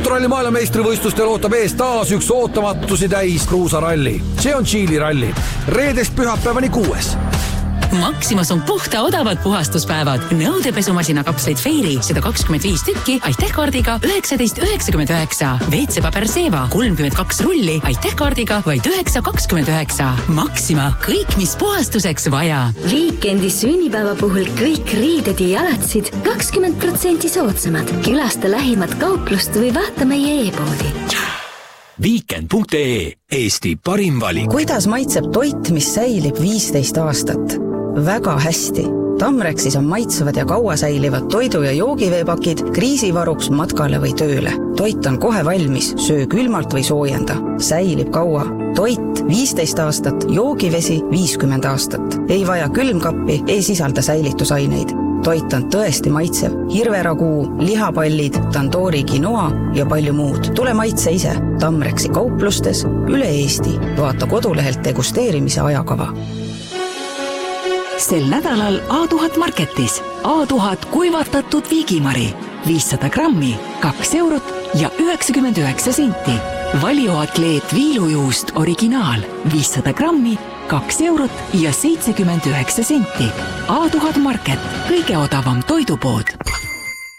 autoralli maailmameistrivõistlustel ootab ees taas üks ootamatusi täis kruusaralli. See on Tšiili ralli. Reedest pühapäevani 6. Maximas on puhta odavad puhastuspäevad. Nõudepesumasina kapslid Fairy 125 tükki Aitäh-kaardiga 19,99. WC-paber Seva 32 rulli Aitäh-kaardiga vaid 9,29. Maxima, kõik mis puhastuseks vaja. Viikendi sünnipäeva puhul kõik riided ja jalatsid 20% soodsamad. Külasta lähimat kauplust või vaata meie e-poodi. Weekend.ee, Eesti parim valik. Kuidas maitseb toit, mis säilib 15 aastat? Väga hästi. Tamrexis on maitsevad ja kaua säilivad toidu- ja joogiveepakid kriisivaruks matkale või tööle. Toit on kohe valmis, söö külmalt või soojenda. Säilib kaua. Toit 15 aastat, joogivesi 50 aastat. Ei vaja külmkappi, ei sisalda säilitusaineid. Toit on tõesti maitsev. Hirveraguu, lihapallid, tandoori quinoa ja palju muud. Tule maitse ise. Tamrexi kauplustes üle Eesti. Vaata kodulehelt degusteerimise ajakava. Sel nädalal A1000 Marketis A1000 kuivatatud viigimari 500 grammi 2 eurot ja 99 senti. Valioatleet viilujuust originaal 500 grammi 2 eurot ja 79 senti. A1000 Market, kõige odavam toidupood.